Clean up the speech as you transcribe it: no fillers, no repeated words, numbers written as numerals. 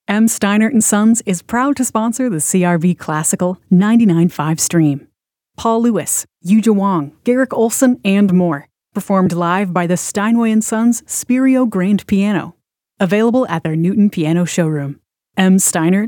M. Steinert & Sons is proud to sponsor the CRV Classical 99.5 stream. Paul Lewis, Yuja Wong, Garrick Olson, and more. Performed live by the Steinway & Sons Spirio Grand Piano. Available at their Newton Piano showroom. msteinert.com.